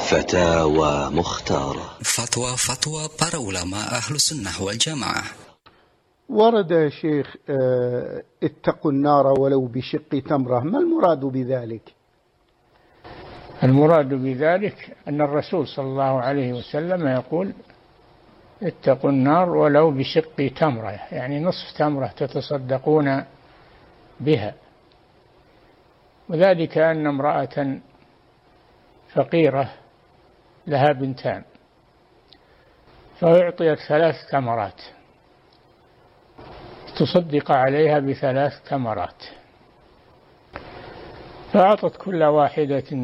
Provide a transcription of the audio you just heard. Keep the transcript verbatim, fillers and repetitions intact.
فتاوى مختارة. فتوى فتوى para ulama أهل السنة والجماعة. ورد يا شيخ اتقوا النار ولو بشق تمرة، ما المراد بذلك؟ المراد بذلك أن الرسول صلى الله عليه وسلم يقول اتقوا النار ولو بشق تمرة، يعني نصف تمرة تتصدقون بها. وذلك أن امرأة فقيرة لها بنتان فأعطيت ثلاث تمرات تصدق عليها بثلاث تمرات، فأعطت كل واحدة